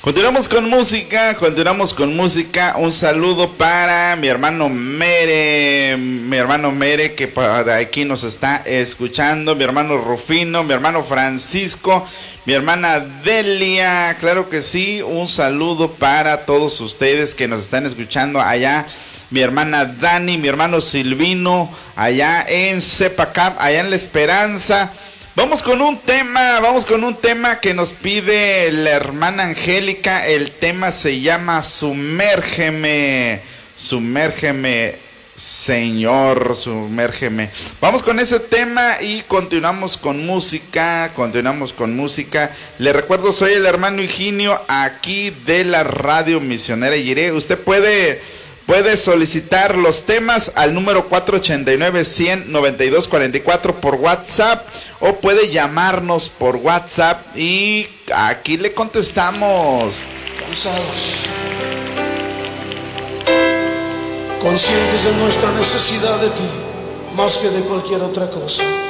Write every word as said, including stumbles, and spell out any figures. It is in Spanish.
Continuamos con música, continuamos con música. Un saludo para mi hermano Mere, mi hermano Mere que por aquí nos está escuchando, mi hermano Rufino, mi hermano Francisco, mi hermana Delia, claro que sí, un saludo para todos ustedes que nos están escuchando allá. Mi hermana Dani, mi hermano Silvino, allá en Cepacap, allá en La Esperanza. Vamos con un tema, vamos con un tema que nos pide la hermana Angélica. El tema se llama Sumérgeme, sumérgeme, Señor, sumérgeme. Vamos con ese tema y continuamos con música, continuamos con música. Le recuerdo, soy el hermano Higinio, aquí de la Radio Misionera Jiré. Usted puede... Puede solicitar los temas al número cuatro ochenta y nueve, cien, noventa y dos cuarenta y cuatro por WhatsApp o puede llamarnos por WhatsApp y aquí le contestamos. Cansados, conscientes de nuestra necesidad de ti, más que de cualquier otra cosa.